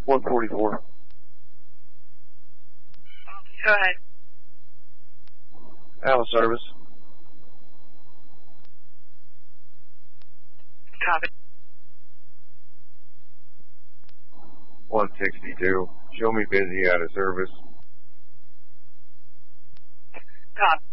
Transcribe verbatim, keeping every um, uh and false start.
one forty-four. Go ahead. Out of service. Copy. one sixty-two. Show me busy, out of service. Copy.